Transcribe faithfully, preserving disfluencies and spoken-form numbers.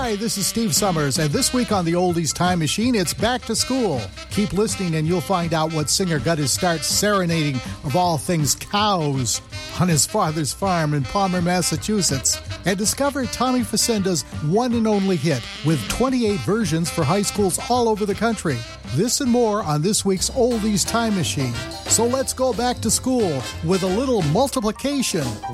Hi, this is Steve Summers, and this week on the Oldies Time Machine, it's back to school. Keep listening and you'll find out what singer got his start serenading, of all things, cows on his father's farm in Palmer, Massachusetts. And discover Tommy Facenda's one and only hit with twenty-eight versions for high schools all over the country. This and more on this week's Oldies Time Machine. So let's go back to school with a little multiplication.